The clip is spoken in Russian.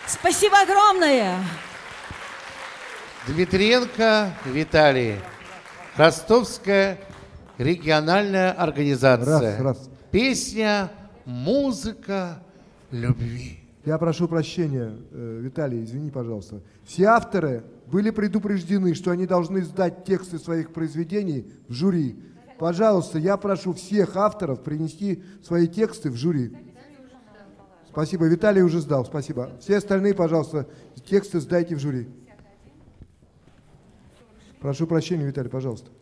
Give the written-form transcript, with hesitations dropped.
Спасибо огромное. Дмитриенко Виталий. Ростовская региональная организация. Раз. Песня «Музыка любви». Я прошу прощения, Виталий, извини, пожалуйста. Все авторы были предупреждены, что они должны сдать тексты своих произведений в жюри. Пожалуйста, я прошу всех авторов принести свои тексты в жюри. Спасибо, Виталий уже сдал, спасибо. Все остальные, пожалуйста, тексты сдайте в жюри. Прошу прощения, Виталий, пожалуйста.